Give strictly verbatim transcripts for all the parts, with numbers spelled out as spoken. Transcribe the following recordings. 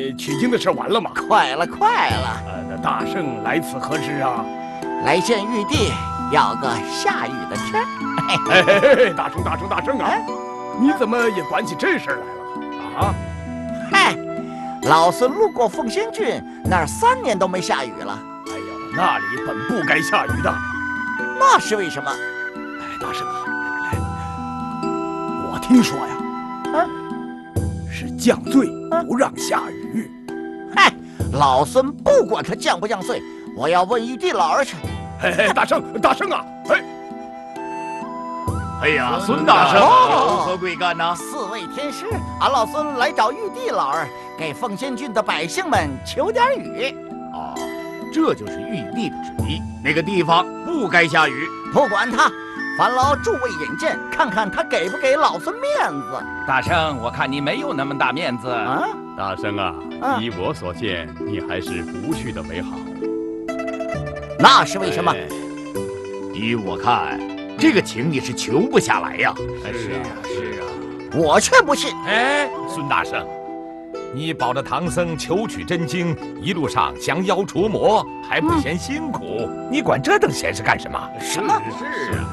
这取经的事完了吗？ 快了，快了。 呃，那大圣来此何之啊？ 来见玉帝，要个下雨的天儿。 嘿嘿嘿，大圣，大圣，大圣啊！你怎么也管起这事儿来了啊？ 嗨，老孙路过凤仙郡，那儿三年都没下雨了。 哎呦，那里本不该下雨的。 那是为什么？ 哎，大圣啊，来来来，我听说呀， 啊， 是降罪不让下雨。 嗨，老孙不管他降不降罪，我要问玉帝老儿去。 嘿嘿，大圣，大圣啊！哎， 哎呀，孙大圣，有何贵干呢？ 四位天师，俺老孙来找玉帝老儿，给凤仙郡的百姓们求点雨。 哦，这就是玉帝的旨意，那个地方不该下雨。 不管他，烦劳诸位引荐，看看他给不给老孙面子。 大圣，我看你没有那么大面子啊！ 大圣啊， 啊依我所见，你还是不去的为好。 那是为什么？ 哎依我看，这个情你是求不下来呀。 是啊，是啊。 我却不信。 哎，孙大圣，你保着唐僧求取真经，一路上降妖除魔，还不嫌辛苦，嗯、你管这等闲事干什么？ 什么？ 是啊。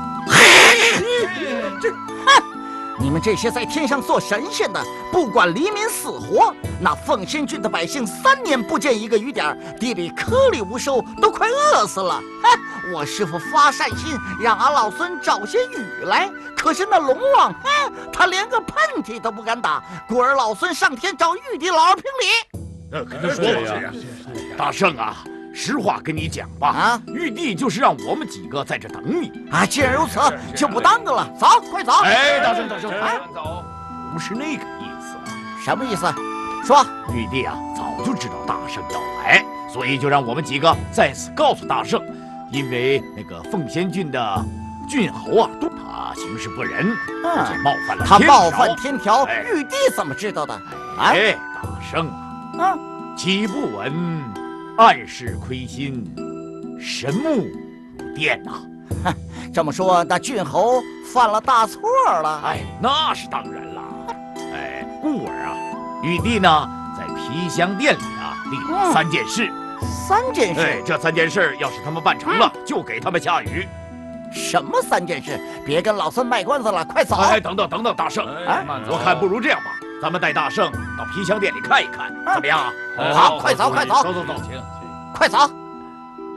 这，哼！你们这些在天上做神仙的，不管黎民死活，那凤仙郡的百姓三年不见一个雨点，地里颗粒无收，都快饿死了。哼！我师傅发善心，让俺老孙找些雨来，可是那龙王，哼，他连个喷嚏都不敢打。故而老孙上天找玉帝老儿评理。 那跟他说吧，大圣啊。实话跟你讲吧， 啊， 玉帝就是让我们几个在这等你啊。既然如此，就不耽搁了，走，快走！ 哎，大圣，大圣， 啊， 走，不是那个意思。 什么意思？说。 玉帝啊，早就知道大圣要来，所以就让我们几个在此告诉大圣，因为那个凤仙郡的郡侯啊，他行事不仁，而且冒犯了他天条。 冒犯天条，哎、玉帝怎么知道的？啊， 哎，大圣啊，啊岂不闻？暗室亏心，神木如电呐、 啊！这么说，那郡侯犯了大错了？ 哎，那是当然了。哎，故而啊，玉帝呢在皮香殿里啊立了三件事。 嗯、三件事？ 哎，这三件事要是他们办成了，嗯、就给他们下雨。 什么三件事？别跟老孙卖关子了，快走！ 哎，等等等等，大圣， 哎， 我看不如这样吧。咱们带大圣到皮香殿里看一看，怎么样啊？ 好，快走，快走， 走走走， 快走！